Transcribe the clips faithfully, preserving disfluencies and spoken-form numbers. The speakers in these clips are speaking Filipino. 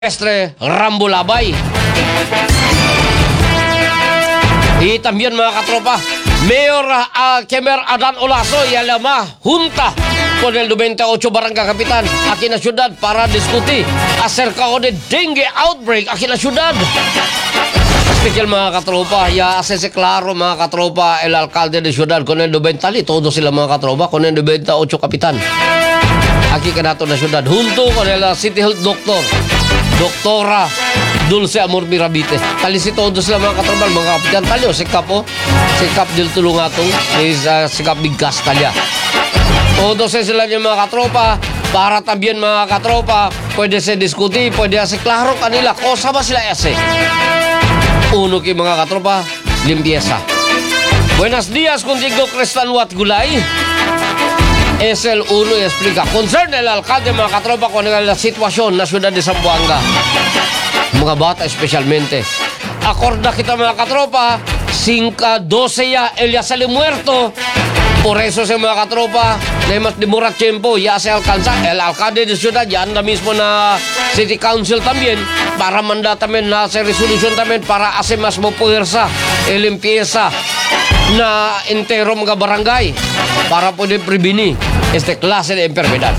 Estre Rambulabay. Y también mga katropa, Mayor uh, Kemer Adan Olaso y a la ma junta con el noventa y ocho Barangay Kapitan aquí en la ciudad para discutir acerca de dengue outbreak aquí en la ciudad. Especial mga katropa, ya hace claro mga katropa el alcalde de ciudad con el noventa y todos sila mga katropa con el noventa y ocho Kapitan. Aquí que nato na ciudad junto con el uh, City Health Doctor Doktora Dulce Amor Mirabite. Tali si todos sila mga katropa, mga kapitan talyo, si Kapo, si Kap del Tulungatong, si, uh, si Kap Bigkas talya. Todos sila niya mga katropa, para también mga katropa, pwede se diskuti, pwede se klaro kanila, kosa ba sila ese? Uno ki mga katropa, limpieza. Buenos días, contigo Cristan Wat Gulay. Es el uno y explica. Concern el alcalde mga katropa con la sitwasyon na ciudad de Zamboanga. Mga bata especialmente. Acorda kita mga katropa, cinco doce ya, él ya sale muerto. Por eso se mga katropa, na mas demora tiempo, ya se alcanza. El alcalde de ciudad ya anda mismo na city council también, para mandar también na hacer resolución también, para hacer más mo fuerza. Él empieza na entero mga barangay para poder prevenir este clase de enfermedad.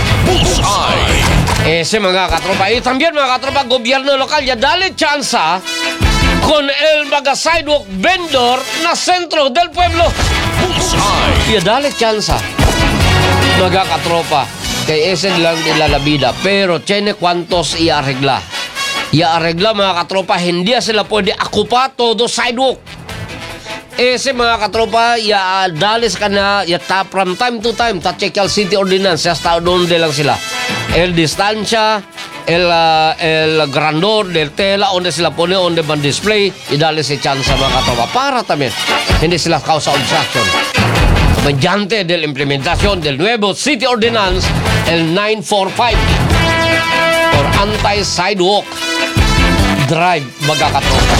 Ese mga katropa. Y también mga katropa, gobierno local ya dale chance con el mga sidewalk vendor na centro del pueblo. Ya dale chance mga katropa, kay ese lang nila la vida, pero tiene cuantos i-arregla i-arregla mga katropa, hindi sila pwede akupa todo sidewalk. Ese mga katropa, ya dalis ka na, ya ta from time to time, ta check al city ordinance, hasta donde lang sila. El distancia, el, uh, el grandor del tela, onde sila pone, onde van display, y dale si chance mga katropa, para también, hindi sila causa obstruction. Mediante de la implementación del nuevo city ordinance, el nine forty-five, or anti-sidewalk drive mga katropa.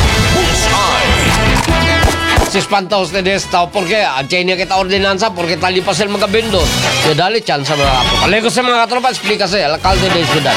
Se espanta ustedes tao porque tiene que esta ordenanza porque tal y pasa el mga vendor. Que dale chance mga katropa. Lego sa mga katropa, explícase al alcalde de ciudad.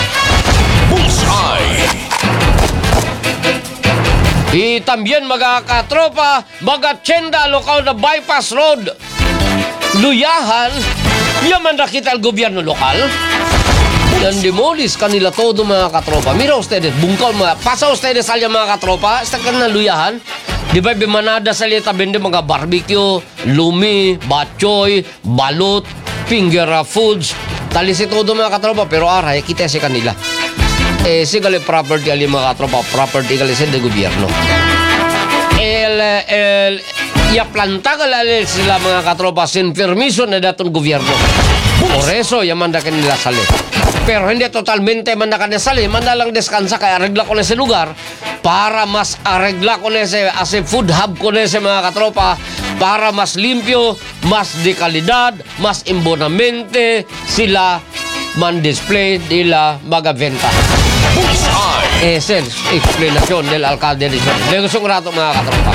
Y también mga katropa, mga tienda lokal na bypass road, Luyahan, yaman nakita el gobierno lokal. Yan demolis kanila todo mga katropa. Mira ustedes, bungkal mga, pasa ustedes alya mga katropa, esta kan na Luyahan. Di ba bimanada sa lita bende mga barbecue, lumi, bachoy, balut, finger foods. Talisi todo mga katropa, pero aray, kita si kanila. Eh, si gali property ali mga katropa, property gali sa de gobierno. El, el, ya planta gali sila mga katropa sin permiso na datong gobierno. Por eso, ya manda kanila sali. Pero hindi totalmente manda kanila sali, manda lang deskansa kaya arregla ko na sa lugar para mas arregla ko na sa as a food hub ko na sa mga katropa, para mas limpyo, mas de kalidad, mas imbonamente sila man display nila magaventa. Esa es explicación del alcalde de ciudad. Negocio un rato mga katropa.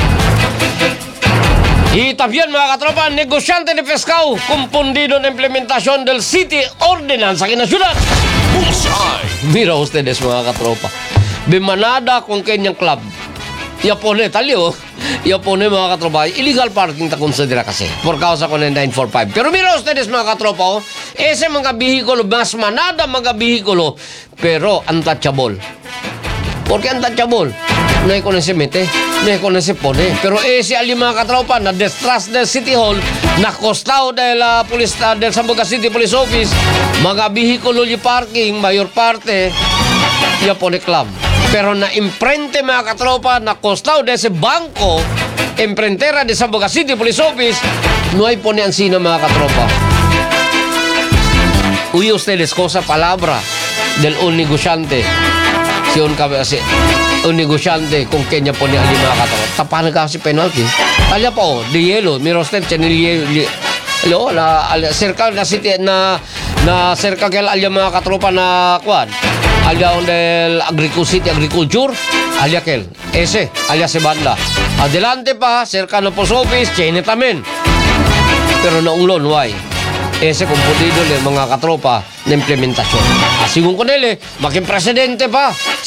Y también mga katropa, negosyante de pescado confundido en implementación del city ordinance aquí en la ciudad. Mira ustedes mga katropa, bimanada con kanyang club, ya pone talyo, ya pone mga katropa, illegal parking ta considera kasi por causa con el nine forty-five. Pero mira ustedes mga katropa, oh, ese mga bihikulo, mas manada mga bihikulo, pero untouchable. ¿Por qué untouchable? No hay con ese mete, no hay con ese pone. Pero ese ali mga katropa, na detrás del City Hall, na costado de la police, del Zamboanga City Police Office, mga bihikulo li parking, mayor parte, ya pone club. Pero na imprente mga katropa, na costado de ese banco, imprentera de Zamboanga City Police Office, no hay pone ansina mga katropa. Uy ustedes, cosa palabra del un negociante. Si un, si un negociante con kanya pone ali mga katropa, tapanan kasi penalty. Alya pa oh, de yelo, mira usted, chanil yelo, la, cerca na city, na, na cerca kaya alya mga katropa na kuan. Alya on del agriculture, agriculture, alya kel. Ese, alya se banda. Adelante pa, cerca no post office, chene tamen. Pero naunglon, why? ese kumpulido le mga katropa na implementasyon. Asingon ko nila, maging presidente pa.